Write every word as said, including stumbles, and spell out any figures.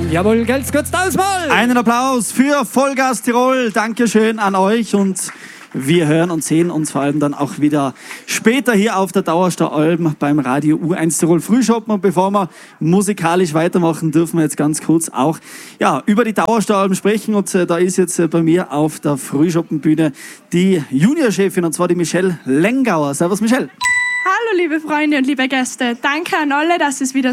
Jawohl, ganz kurz das mal. Einen Applaus für Vollgas Tirol. Dankeschön an euch und wir hören und sehen uns vor allem dann auch wieder später hier auf der Dauerstar-Alm beim Radio U eins Tirol Frühschoppen. Und bevor wir musikalisch weitermachen, dürfen wir jetzt ganz kurz auch ja, über die Dauerstar-Alm sprechen. Und äh, da ist jetzt äh, bei mir auf der Frühschoppenbühne die Juniorchefin, und zwar die Michelle Lengauer. Servus, Michelle. Hallo liebe Freunde und liebe Gäste, danke an alle, dass es wieder